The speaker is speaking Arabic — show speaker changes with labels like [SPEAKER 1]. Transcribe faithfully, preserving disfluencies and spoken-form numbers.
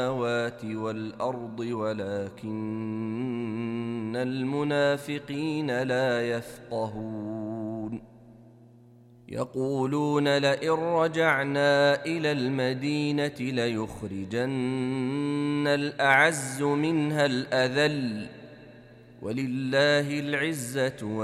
[SPEAKER 1] السماوات والأرض ولكن المنافقين لا يفقهون يقولون لئن رجعنا إلى المدينة ليخرجن الأعز منها الأذل ولله العزة